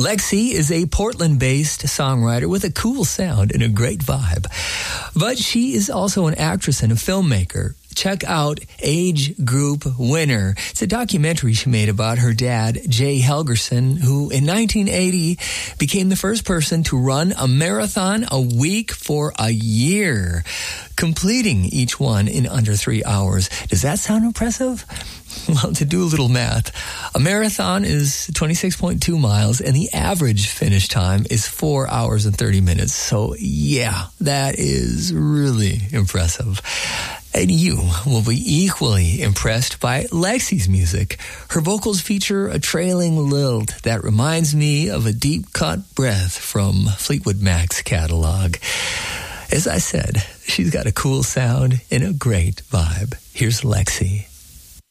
Lexi is a Portland-based songwriter with a cool sound and a great vibe. But she is also an actress and a filmmaker. Check out Age Group Winner. It's a documentary she made about her dad, Jay Helgerson, who in 1980 became the first person to run a marathon a week for a year, completing each one in under 3 hours. Does that sound impressive? Well, to do a little math, a marathon is 26.2 miles, and the average finish time is 4 hours and 30 minutes. So, yeah, that is really impressive. And you will be equally impressed by Lexi's music. Her vocals feature a trailing lilt that reminds me of a deep-cut breath from Fleetwood Mac's catalog. As I said, she's got a cool sound and a great vibe. Here's Lexi.